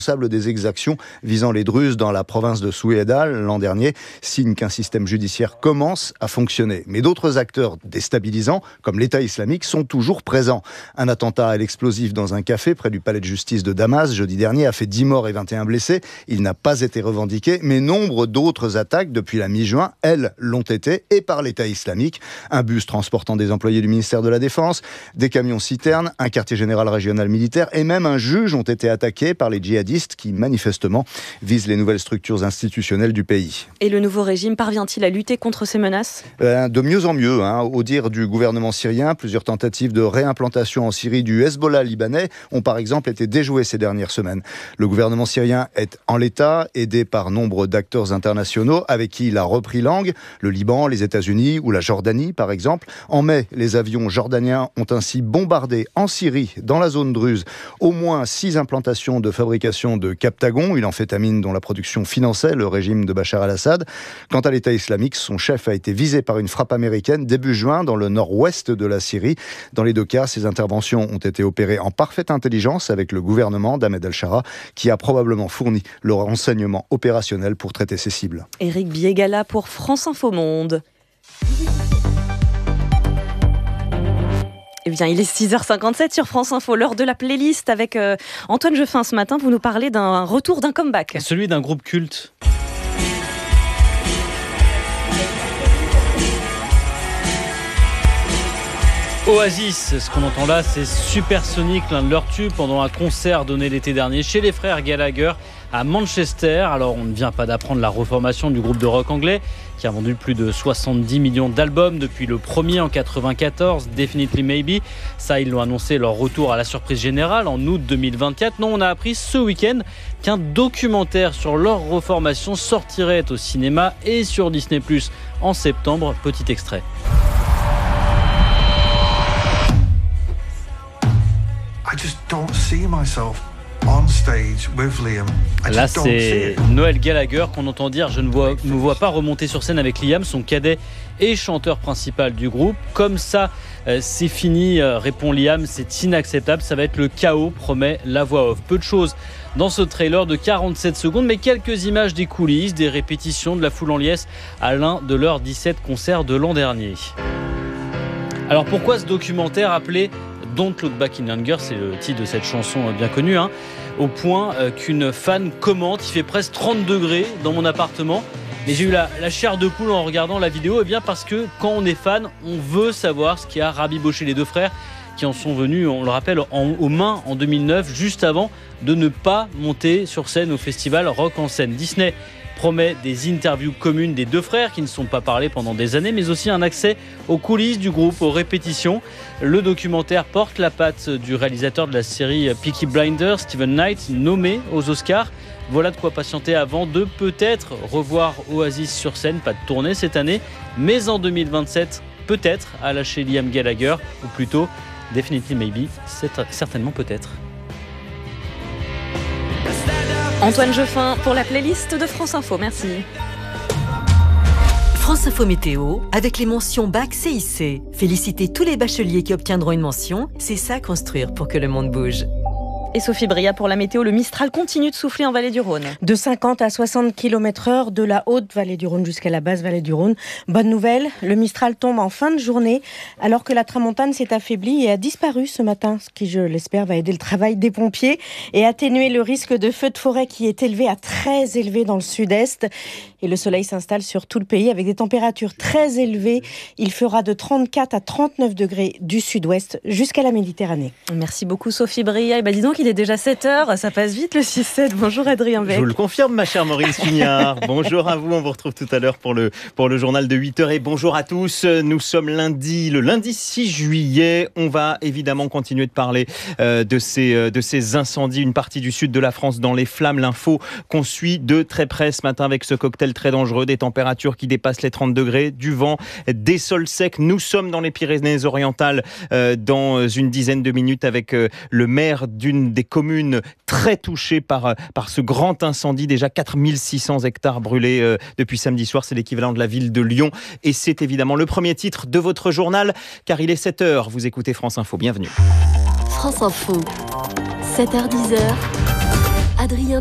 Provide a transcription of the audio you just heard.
des exactions visant les Druzes dans la province de Souhédal l'an dernier, signe qu'un système judiciaire commence à fonctionner. Mais d'autres acteurs déstabilisants, comme l'État islamique, sont toujours présents. Un attentat à l'explosif dans un café près du palais de justice de Damas, jeudi dernier, a fait 10 morts et 21 blessés. Il n'a pas été revendiqué, mais nombre d'autres attaques depuis la mi-juin, elles, l'ont été, et par l'État islamique. Un bus transportant des employés du ministère de la Défense, des camions-citernes, un quartier général régional militaire et même un juge ont été attaqués par les djihadistes qui, manifestement, visent les nouvelles structures institutionnelles du pays. Et le nouveau régime parvient-il à lutter contre ces menaces ? De mieux en mieux. Au dire du gouvernement syrien, plusieurs tentatives de réimplantation en Syrie du Hezbollah libanais ont par exemple été déjouées ces dernières semaines. Le gouvernement syrien est en l'état, aidé par nombre d'acteurs internationaux avec qui il a repris langue, le Liban, les États-Unis ou la Jordanie par exemple. En mai, les avions jordaniens ont ainsi bombardé en Syrie, dans la zone druze, au moins 6 implantations de fabrication de Captagon, une amphétamine dont la production finançait le régime de Bachar al-Assad. Quant à l'État islamique, son chef a été visé par une frappe américaine début juin dans le nord-ouest de la Syrie. Dans les deux cas, ces interventions ont été opérées en parfaite intelligence avec le gouvernement d'Ahmed al-Shara, qui a probablement fourni le renseignement opérationnel pour traiter ses cibles. Éric Biégala pour France Info Monde. Eh bien, il est 6h57 sur France Info, l'heure de la playlist avec Antoine Jeffin. Ce matin, vous nous parlez d'un retour d'un comeback. Celui d'un groupe culte. Oasis, ce qu'on entend là, c'est Supersonic, l'un de leurs tubes pendant un concert donné l'été dernier chez les frères Gallagher à Manchester. Alors, on ne vient pas d'apprendre la reformation du groupe de rock anglais qui a vendu plus de 70 millions d'albums depuis le premier en 94, Definitely Maybe. Ça, ils l'ont annoncé, leur retour à la surprise générale en août 2024. Non, on a appris ce week-end qu'un documentaire sur leur reformation sortirait au cinéma et sur Disney+ en septembre. Petit extrait. I just don't see myself on stage with Liam. Là, c'est Noel Gallagher qu'on entend dire « Je ne me vois pas remonter sur scène avec Liam, son cadet et chanteur principal du groupe. Comme ça, c'est fini, répond Liam, c'est inacceptable, ça va être le chaos, promet la voix off. » Peu de choses dans ce trailer de 47 secondes, mais quelques images des coulisses, des répétitions de la foule en liesse à l'un de leurs 17 concerts de l'an dernier. Alors pourquoi ce documentaire appelé Don't Look Back in Anger, c'est le titre de cette chanson bien connue, au point qu'une fan commente, il fait presque 30 degrés dans mon appartement. Mais j'ai eu la chair de poule en regardant la vidéo, parce que quand on est fan, on veut savoir ce qui a rabiboché les deux frères qui en sont venus, on le rappelle, aux mains en 2009, juste avant de ne pas monter sur scène au festival Rock en Scène. Disney promet des interviews communes des deux frères qui ne sont pas parlé pendant des années, mais aussi un accès aux coulisses du groupe, aux répétitions. Le documentaire porte la patte du réalisateur de la série Peaky Blinders, Steven Knight, nommé aux Oscars. Voilà de quoi patienter avant de peut-être revoir Oasis sur scène, pas de tournée cette année, mais en 2027, peut-être à lâcher Liam Gallagher, ou plutôt Definitely Maybe, c'est certainement peut-être. Antoine Jeffin pour la playlist de France Info, merci. France Info Météo, avec les mentions Bac CIC. Félicitez tous les bacheliers qui obtiendront une mention, c'est ça construire pour que le monde bouge. Et Sophie Bria pour la météo, le Mistral continue de souffler en vallée du Rhône. De 50 à 60 km/h de la haute vallée du Rhône jusqu'à la basse vallée du Rhône. Bonne nouvelle, le Mistral tombe en fin de journée alors que la tramontane s'est affaiblie et a disparu ce matin, ce qui, je l'espère, va aider le travail des pompiers et atténuer le risque de feu de forêt qui est élevé à très élevé dans le sud-est. Et le soleil s'installe sur tout le pays avec des températures très élevées. Il fera de 34 à 39 degrés du sud-ouest jusqu'à la Méditerranée. Merci beaucoup Sophie Bria. Et dis donc, il est déjà 7h, ça passe vite le 6-7. Bonjour Adrien Beck. Je vous le confirme ma chère Maureen Sugnard. Bonjour à vous, on vous retrouve tout à l'heure pour le journal de 8h et bonjour à tous. Nous sommes le lundi 6 juillet. On va évidemment continuer de parler de ces incendies, une partie du sud de la France dans les flammes. L'info qu'on suit de très près ce matin avec ce cocktail très dangereux, des températures qui dépassent les 30 degrés, du vent, des sols secs. Nous sommes dans les Pyrénées-Orientales dans une dizaine de minutes avec le maire d'une des communes très touchées par ce grand incendie. Déjà 4600 hectares brûlés depuis samedi soir. C'est l'équivalent de la ville de Lyon. Et c'est évidemment le premier titre de votre journal, car il est 7h. Vous écoutez France Info. Bienvenue. France Info, 7h-10h. Adrien